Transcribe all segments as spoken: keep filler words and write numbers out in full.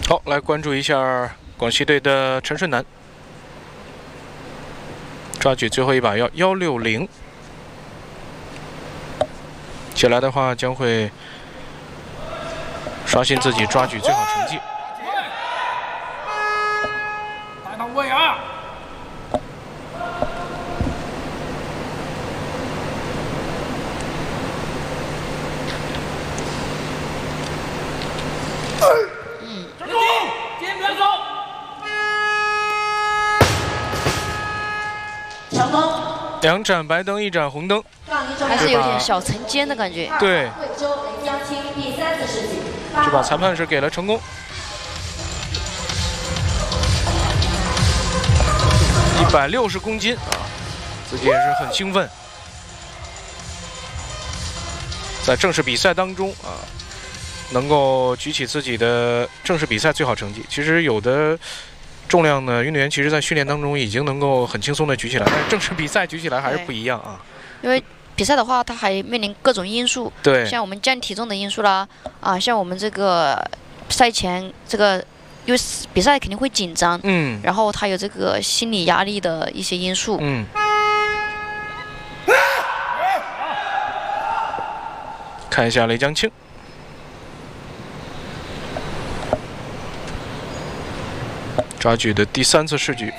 好，来关注一下广西队的陈顺南，抓举最后一把要幺六零，起来的话将会刷新自己抓举最好成绩。 带到位啊！ 两盏白灯，一盏红灯， 还是有点小层尖的感觉。 对，这把裁判是给了成功。一百六十公斤啊，自己也是很兴奋。在正式比赛当中啊，能够举起自己的正式比赛最好成绩。其实有的。 重量呢，运动员其实在训练当中已经能够很轻松的举起来，但是正式比赛举起来还是不一样啊。 因为比赛的话，它还面临各种因素， 对， 像我们降体重的因素啦，啊，像我们这个赛前这个，因为比赛肯定会紧张， 嗯， 然后它有这个心理压力的一些因素， 嗯。看一下雷江庆。 抓举的第三次试举，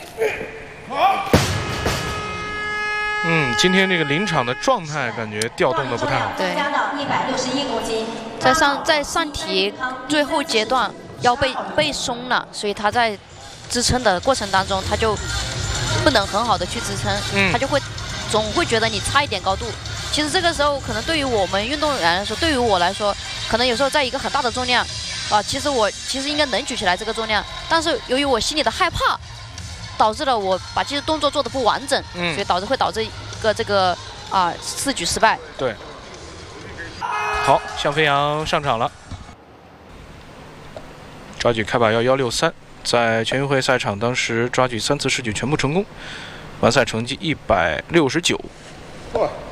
嗯，今天这个临场的状态感觉调动的不太好。 对，在上在上体最后阶段腰背背松了，所以他在支撑的过程当中，他就不能很好的去支撑， 嗯、 他就会总会觉得你差一点高度。其实这个时候，可能对于我们运动员来说，对于我来说，可能有时候在一个很大的重量。 啊，其实我其实应该能举起来这个重量，但是由于我心里的害怕，导致了我把这些动作做得不完整，嗯、所以导致会导致一个这个啊试举失败。 对。好，向飞扬上场了，抓举开把要幺六三，在全运会赛场当时抓举三次试举全部成功，完赛成绩一百六十九。哇！